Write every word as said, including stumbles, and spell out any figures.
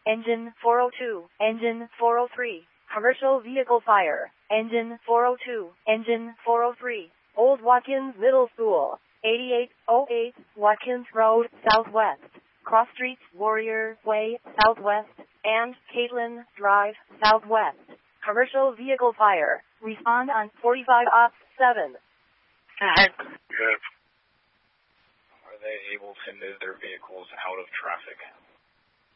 Engine four oh two. Engine four oh three. Commercial vehicle fire. Engine four oh two. Engine four oh three. Old Watkins Middle School. eighty-eight oh eight Watkins Road, Southwest. Cross Streets, Warrior Way, Southwest. And Caitlin Drive, Southwest. Commercial vehicle fire. Respond on forty-five ops seven. Good. Are they able to move their vehicles out of traffic?